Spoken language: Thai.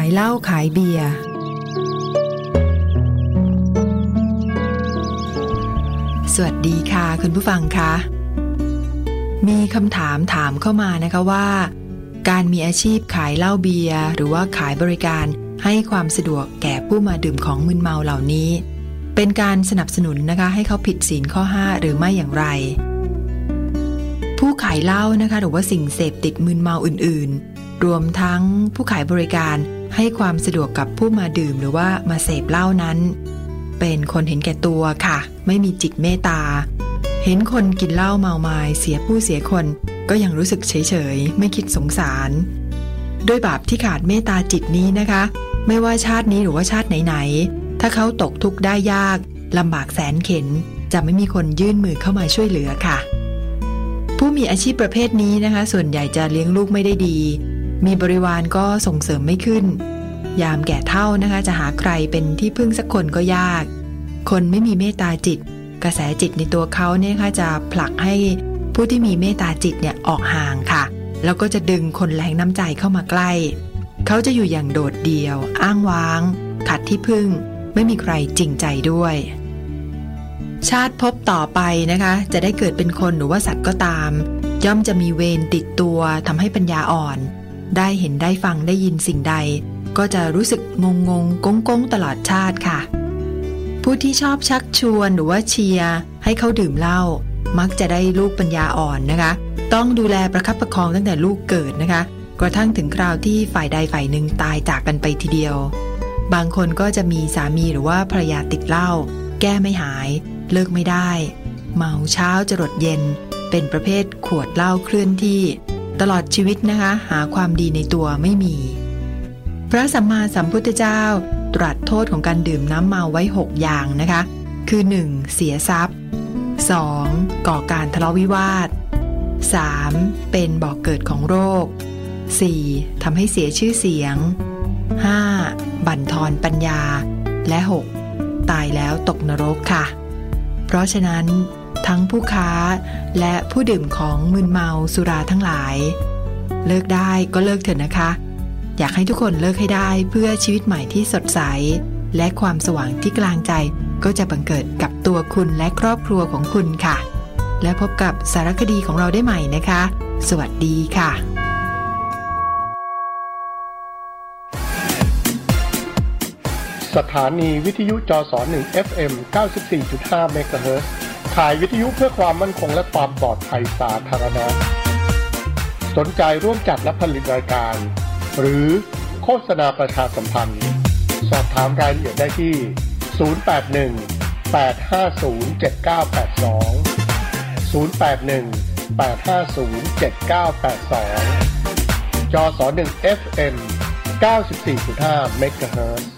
ายเหล้าขายเบียร์สวัสดีค่ะคุณผู้ฟังคะมีคำถามเข้ามานะคะว่าการมีอาชีพขายเหล้าเบียร์หรือว่าขายบริการให้ความสะดวกแก่ผู้มาดื่มของมึนเมาเหล่านี้เป็นการสนับสนุนนะคะให้เขาผิดศีลข้อ5หรือไม่อย่างไรผู้ขายเหล้านะคะหรือว่าสิ่งเสพติดมึนเมาอื่นๆรวมทั้งผู้ขายบริการให้ความสะดวกกับผู้มาดื่มหรือว่ามาเสพเหล้านั้นเป็นคนเห็นแก่ตัวค่ะไม่มีจิตเมตตาเห็นคนกินเหล้าเมามายเสียผู้เสียคนก็ยังรู้สึกเฉยๆไม่คิดสงสารด้วยบาปที่ขาดเมตตาจิตนี้นะคะไม่ว่าชาตินี้หรือว่าชาติไหนๆถ้าเขาตกทุกข์ได้ยากลำบากแสนเข็ญจะไม่มีคนยื่นมือเข้ามาช่วยเหลือค่ะผู้มีอาชีพประเภทนี้นะคะส่วนใหญ่จะเลี้ยงลูกไม่ได้ดีมีบริวารก็ส่งเสริมไม่ขึ้นยามแก่เฒ่านะคะจะหาใครเป็นที่พึ่งสักคนก็ยากคนไม่มีเมตตาจิตกระแสจิตในตัวเขาเนี่ยค่ะจะผลักให้ผู้ที่มีเมตตาจิตเนี่ยออกห่างค่ะแล้วก็จะดึงคนแรงน้ำใจเข้ามาใกล้เขาจะอยู่อย่างโดดเดี่ยวอ้างว้างขัดที่พึ่งไม่มีใครจริงใจด้วยชาติภพต่อไปนะคะจะได้เกิดเป็นคนหรือว่าสัตว์ก็ตามย่อมจะมีเวรติดตัวทำให้ปัญญาอ่อนได้เห็นได้ฟังได้ยินสิ่งใดก็จะรู้สึกงงก้งตลอดชาติค่ะผู้ที่ชอบชักชวนหรือว่าเชียร์ให้เขาดื่มเหล้ามักจะได้ลูกปัญญาอ่อนนะคะต้องดูแลประคับประคองตั้งแต่ลูกเกิดนะคะกระทั่งถึงคราวที่ฝ่ายใดฝ่ายหนึ่งตายจากกันไปทีเดียวบางคนก็จะมีสามีหรือว่าภรรยาติดเหล้าแก้ไม่หายเลิกไม่ได้เมาเช้าจรดเย็นเป็นประเภทขวดเหล้าเคลื่อนที่ตลอดชีวิตนะคะหาความดีในตัวไม่มีพระสัมมาสัมพุทธเจ้าตรัสโทษของการดื่มน้ำเมาไว้6อย่างนะคะคือ 1. เสียทรัพย์ 2. ก่อการทะเลาะวิวาท 3. เป็นบ่อกเกิดของโรค 4. ทำให้เสียชื่อเสียง 5. บั่นทอนปัญญาและ 6. ตายแล้วตกนรกค่ะเพราะฉะนั้นทั้งผู้ค้าและผู้ดื่มของมึนเมาสุราทั้งหลายเลิกได้ก็เลิกเถอะนะคะอยากให้ทุกคนเลิกให้ได้เพื่อชีวิตใหม่ที่สดใสและความสว่างที่กลางใจก็จะบังเกิดกับตัวคุณและครอบครัวของคุณค่ะและพบกับสารคดีของเราได้ใหม่นะคะสวัสดีค่ะสถานีวิทยุจส1 FM 94.5 เมกะเฮิรตซ์ขายวิทยุเพื่อความมั่นคงและความปลอดภัยสาธารณะสนใจร่วมจัดและผลิตรายการหรือโฆษณาประชาสัมพันธ์สอบถามรายละเอียดได้ที่ 081-850-7982 081-850-7982 จส1 FM 94.5 เมกะเฮิรตซ์